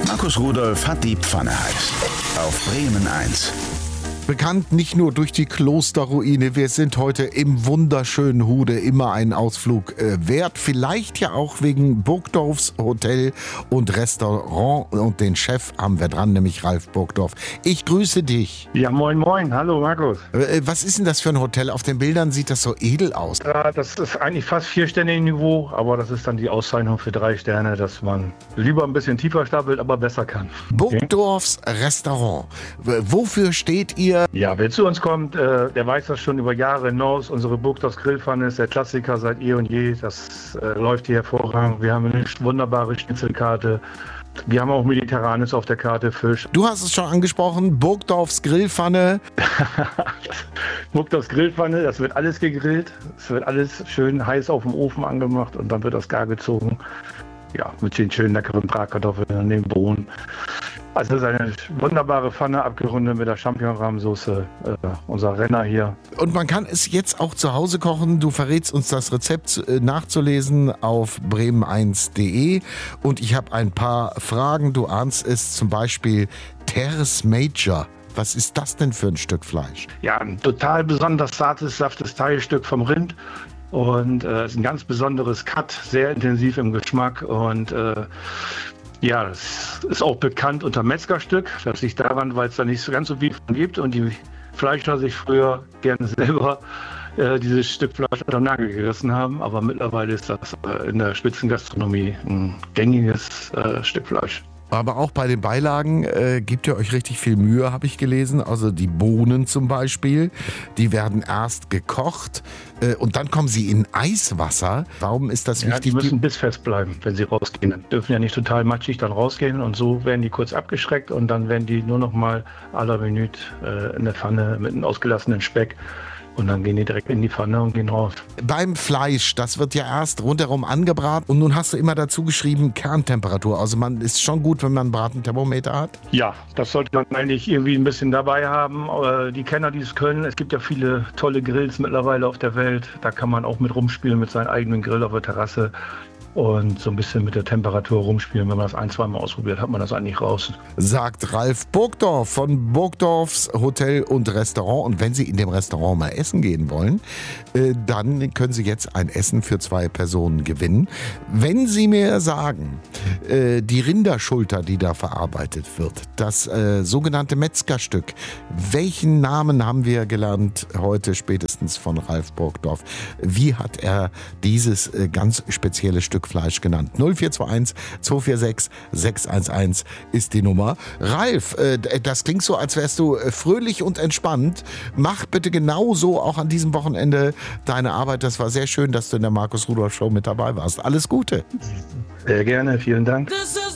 Markus Rudolf hat die Pfanne heiß. Auf Bremen 1. Bekannt nicht nur durch die Klosterruine, wir sind heute im wunderschönen Hude, immer einen Ausflug wert. Vielleicht ja auch wegen Burgdorfs Hotel und Restaurant, und den Chef haben wir dran, nämlich Ralf Burgdorf. Ich grüße dich. Ja, moin moin, hallo Markus. Was ist denn das für ein Hotel? Auf den Bildern sieht das so edel aus. Ja, das ist eigentlich fast 4-Sterne-Niveau, aber das ist dann die Auszeichnung für 3 Sterne, dass man lieber ein bisschen tiefer stapelt, aber besser kann. Burgdorfs Restaurant. Wofür steht ihr? Ja, wer zu uns kommt, der weiß das schon über Jahre hinaus. Unsere Burgdorfs Grillpfanne ist der Klassiker seit eh und je. Das läuft hier hervorragend. Wir haben eine wunderbare Schnitzelkarte. Wir haben auch Mediterranes auf der Karte, Fisch. Du hast es schon angesprochen, Burgdorfs Grillpfanne. Burgdorfs Grillpfanne, das wird alles gegrillt. Es wird alles schön heiß auf dem Ofen angemacht und dann wird das gar gezogen. Ja, mit den schönen leckeren Bratkartoffeln und den Bohnen. Also es ist eine wunderbare Pfanne, abgerundet mit der Champignon-Rahmsoße, unser Renner hier. Und man kann es jetzt auch zu Hause kochen. Du verrätst uns das Rezept nachzulesen auf bremen1.de. Und ich habe ein paar Fragen. Du ahnst es, zum Beispiel Terres Major. Was ist das denn für ein Stück Fleisch? Ja, ein total besonders zartes, saftes Teilstück vom Rind. Und es ist ein ganz besonderes Cut, sehr intensiv im Geschmack. Und ja, das ist auch bekannt unter Metzgerstück. Das liegt daran, weil es da nicht so ganz so viel von gibt und die Fleischer sich früher gerne selber dieses Stück Fleisch unter den Nagel gerissen haben. Aber mittlerweile ist das in der Spitzengastronomie ein gängiges Stück Fleisch. Aber auch bei den Beilagen gebt ihr euch richtig viel Mühe, habe ich gelesen. Also die Bohnen zum Beispiel, die werden erst gekocht und dann kommen sie in Eiswasser. Warum ist das wichtig? Die müssen bissfest bleiben, wenn sie rausgehen. Die dürfen ja nicht total matschig dann rausgehen und so werden die kurz abgeschreckt und dann werden die nur noch mal à la minute in der Pfanne mit einem ausgelassenen Speck. Und dann gehen die direkt in die Pfanne und gehen raus. Beim Fleisch, das wird ja erst rundherum angebraten. Und nun hast du immer dazu geschrieben, Kerntemperatur. Also man ist schon gut, wenn man einen Bratenthermometer hat. Ja, das sollte man eigentlich irgendwie ein bisschen dabei haben. Die Kenner, die es können, es gibt ja viele tolle Grills mittlerweile auf der Welt. Da kann man auch mit rumspielen mit seinem eigenen Grill auf der Terrasse. Und so ein bisschen mit der Temperatur rumspielen. Wenn man das 1-2 Mal ausprobiert, hat man das eigentlich raus. Sagt Ralf Burgdorf von Burgdorfs Hotel und Restaurant. Und wenn Sie in dem Restaurant mal essen gehen wollen, dann können Sie jetzt ein Essen für 2 Personen gewinnen. Wenn Sie mir sagen, die Rinderschulter, die da verarbeitet wird, das sogenannte Metzgerstück, welchen Namen haben wir gelernt heute spätestens von Ralf Burgdorf? Wie hat er dieses ganz spezielle Stück Fleisch genannt? 0421 246 611 ist die Nummer. Ralf, das klingt so, als wärst du fröhlich und entspannt. Mach bitte genauso auch an diesem Wochenende deine Arbeit. Das war sehr schön, dass du in der Markus Rudolf Show mit dabei warst. Alles Gute. Sehr gerne, vielen Dank.